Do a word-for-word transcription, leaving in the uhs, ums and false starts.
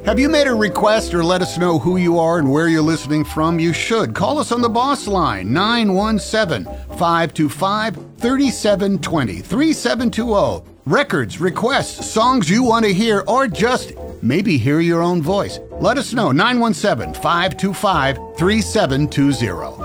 Have you made a request or let us know who you are and where you're listening from? You should. Call us on the Boss Line, nine one seven, five two five, three seven two zero, three seven two zero. Records, requests, songs you want to hear, or just maybe hear your own voice. Let us know, nine one seven, five two five, three seven two zero.